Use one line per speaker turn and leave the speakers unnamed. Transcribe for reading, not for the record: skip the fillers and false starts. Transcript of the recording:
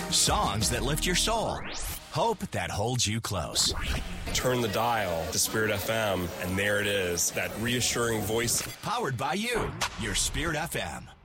Songs that lift your soul. Hope that holds you close.
Turn the dial to Spirit FM, and there it is, that reassuring voice.
Powered by you, your Spirit FM.